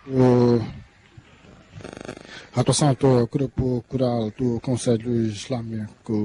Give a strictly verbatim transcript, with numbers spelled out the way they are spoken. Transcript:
O- a atuação do Grupo Coral do Conselho Islâmico